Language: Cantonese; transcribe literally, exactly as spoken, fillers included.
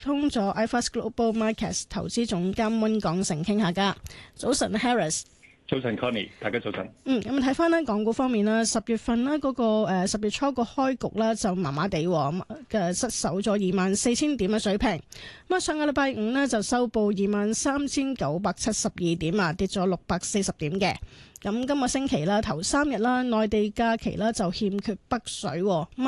通咗 iFAST Global Markets 投資總監溫港成傾下㗎。早晨 Harris。 早晨 Connie， 大家早晨。 嗯，咁睇翻呢港股方面啦，十月份呢、那、嗰個誒十月初個開局咧就麻麻地嘅，失守咗二萬四千點嘅水平。咁啊，上個禮拜五呢，就收報二萬三千九百七十二點啊，跌咗六百四十點嘅。咁今個星期啦，頭三日啦，內地假期啦就欠缺北水，咁